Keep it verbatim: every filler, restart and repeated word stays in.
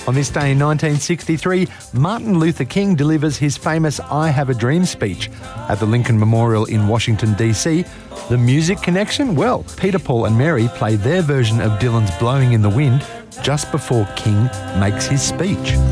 On this day in nineteen sixty-three, Martin Luther King delivers his famous I Have a Dream speech at the Lincoln Memorial in Washington, D C. The music connection? Well, Peter, Paul and Mary play their version of Dylan's Blowing in the Wind just before King makes his speech.